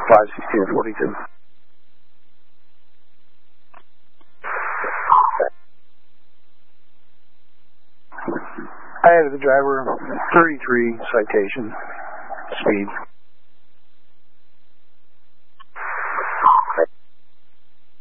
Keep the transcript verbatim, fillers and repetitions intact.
five sixteen forty-two. I added the driver thirty-three citation speed.